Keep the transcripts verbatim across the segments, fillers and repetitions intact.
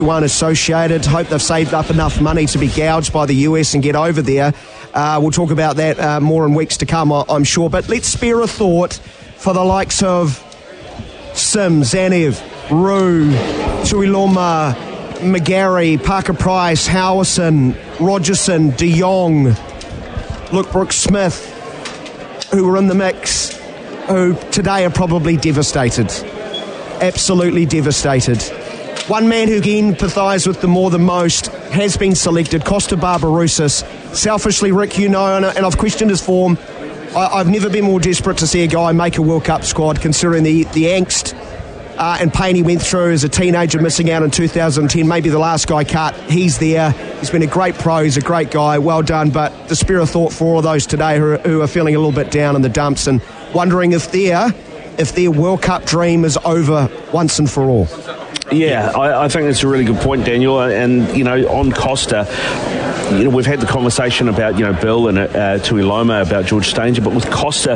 One associated. Hope they've saved up enough money to be gouged by the U S and get over there. Uh, we'll talk about that uh, more in weeks to come, I- I'm sure. But let's spare a thought for the likes of Sim, Zanev, Rue, Tuiloma, McGarry, Parker Price, Howison, Rogerson, De Jong, Luke Brooks-Smith, who were in the mix, who today are probably devastated. Absolutely devastated. One man who can empathise with them more than most has been selected, Costa Barbarouses. Selfishly, Rick, you know, and, and I've questioned his form. I, I've never been more desperate to see a guy make a World Cup squad, considering the, the angst uh, and pain he went through as a teenager, missing out in two thousand ten, maybe the last guy cut. He's there. He's been a great pro. He's a great guy. Well done. But the spare of thought for all of those today who are, who are feeling a little bit down in the dumps and wondering if their, if their World Cup dream is over once and for all. Yeah, I, I think that's a really good point, Daniel. And, you know, on Costa, you know, we've had the conversation about, you know, Bill and uh, Tuiloma, about George Stanger, but with Costa,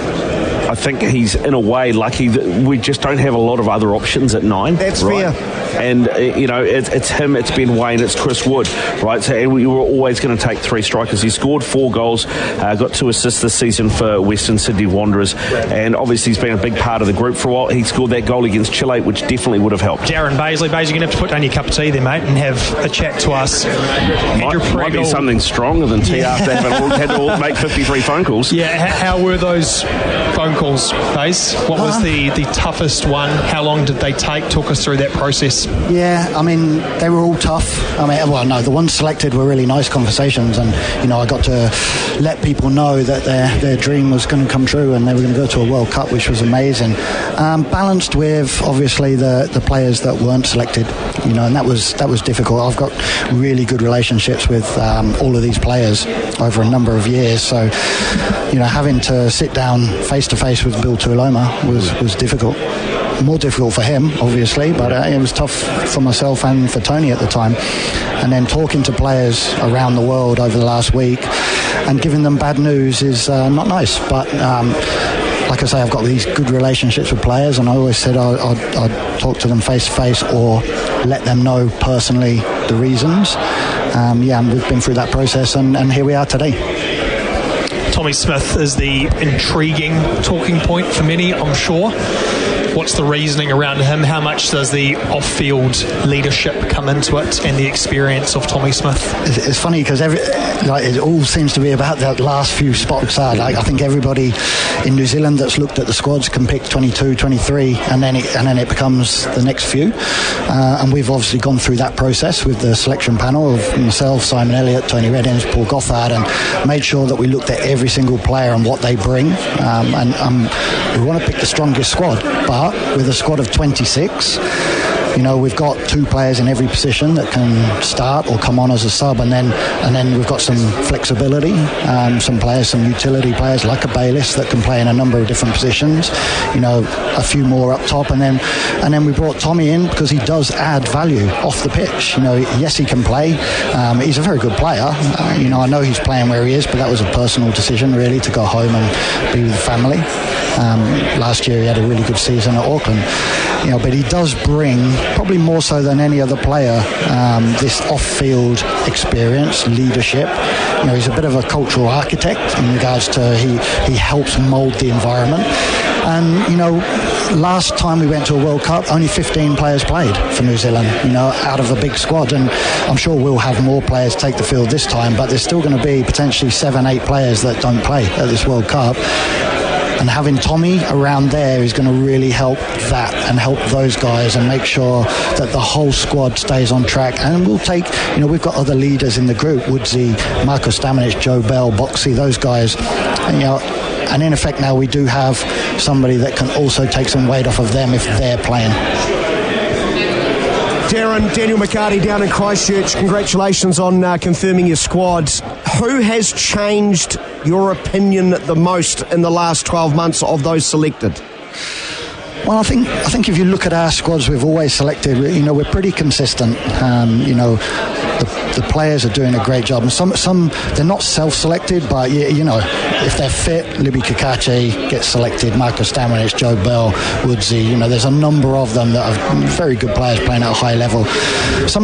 I think he's, in a way, lucky that we just don't have a lot of other options at nine. That's right? fair. And, uh, you know, it, it's him, it's Ben Wayne, it's Chris Wood, right? So, and we were always going to take three strikers. He scored four goals, uh, got two assists this season for Western Sydney Wanderers, and obviously he's been a big part of the group for a while. He scored that goal against Chile, which definitely would have helped. Darren Baisley, Baisley, you're going to have to put down your cup of tea there, mate, and have a chat to us. Might, might be something stronger than tea after having all, had to all make fifty-three phone calls. Yeah, how, how were those phone calls, Baze? What was the, the toughest one? How long did they take? Talk us through that process. Yeah, I mean, they were all tough. I mean, well, no, the ones selected were really nice conversations, and, you know, I got to let people know that their, their dream was going to come true and they were going to go to a World Cup, which was amazing. Um, balanced with, obviously, the, the players that weren't selected, you know, and that was that was difficult. I've got really good relationships with um, all of these players over a number of years, so, you know, having to sit down face-to-face with Bill Tuiloma was, was difficult. More difficult for him, obviously, but uh, it was tough for myself and for Tony at the time. And then talking to players around the world over the last week and giving them bad news is uh, not nice. But um, like I say, I've got these good relationships with players, and I always said I'd, I'd, I'd talk to them face to face or let them know personally the reasons. Um, yeah, and we've been through that process, and, and here we are today. Tommy Smith is the intriguing talking point for many, I'm sure. What's the reasoning around him? How much does the off-field leadership come into it and the experience of Tommy Smith? It's, it's funny because every, like, it all seems to be about that last few spots. Uh, like, I think everybody in New Zealand that's looked at the squads can pick twenty-two, twenty-three, and then it, and then it becomes the next few. Uh, and we've obviously gone through that process with the selection panel of myself, Simon Elliott, Tony Reddins, Paul Gothard, and made sure that we looked at every single player and what they bring. Um, and um, we want to pick the strongest squad, but with a squad of twenty-six, you know, we've got two players in every position that can start or come on as a sub, and then and then we've got some flexibility, um, some players, some utility players like a Bayliss that can play in a number of different positions, you know, a few more up top, and then and then we brought Tommy in because he does add value off the pitch. You know, yes, he can play. Um, he's a very good player. Uh, you know, I know he's playing where he is, but that was a personal decision really to go home and be with the family. Um, last year he had a really good season at Auckland, you know, but he does bring, probably more so than any other player, um, this off-field experience, leadership. You know, he's a bit of a cultural architect in regards to he, he helps mould the environment. And, you know, last time we went to a World Cup, only fifteen players played for New Zealand, you know, out of a big squad. And I'm sure we'll have more players take the field this time, but there's still going to be potentially seven, eight players that don't play at this World Cup. And having Tommy around there is going to really help that and help those guys and make sure that the whole squad stays on track. And we'll take, you know, we've got other leaders in the group, Woodsy, Marko Stamanic, Joe Bell, Boxy, those guys, and, you know, and in effect now we do have somebody that can also take some weight off of them if they're playing. Darren, Daniel McCarty down in Christchurch, congratulations on uh, confirming your squad. Who has changed your opinion the most in the last twelve months of those selected? Well, I think I think if you look at our squads, we've always selected. You know, we're pretty consistent. Um, you know, the, the players are doing a great job, and some some they're not self-selected, but you, you know, if they're fit, Libby Kakachi gets selected, Marcus Stamenic, Joe Bell, Woodsy. You know, there's a number of them that are very good players playing at a high level. Some